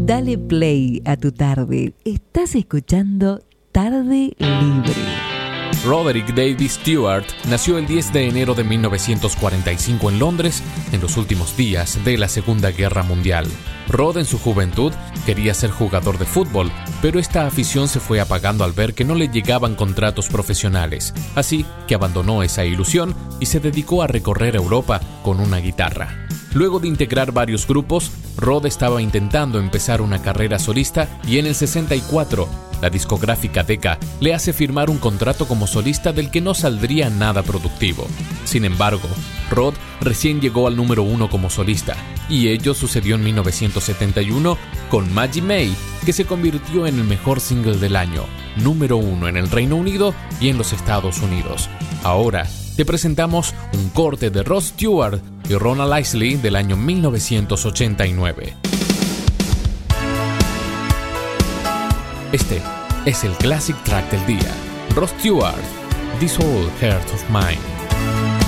Dale play a tu tarde. Estás escuchando Tarde Libre. Roderick David Stewart nació el 10 de enero de 1945 en Londres, en los últimos días de la Segunda Guerra Mundial. Rod en su juventud quería ser jugador de fútbol, pero esta afición se fue apagando al ver que no le llegaban contratos profesionales, así que abandonó esa ilusión y se dedicó a recorrer Europa con una guitarra. Luego de integrar varios grupos, Rod estaba intentando empezar una carrera solista y en el 64, la discográfica Decca le hace firmar un contrato como solista del que no saldría nada productivo. Sin embargo, Rod recién llegó al número 1 como solista, y ello sucedió en 1971 con Maggie May, que se convirtió en el mejor single del año, número 1 en el Reino Unido y en los Estados Unidos. Ahora te presentamos un corte de Rod Stewart y Ronald Isley del año 1989. Este es el classic track del día. Rod Stewart, This Old Heart of Mine.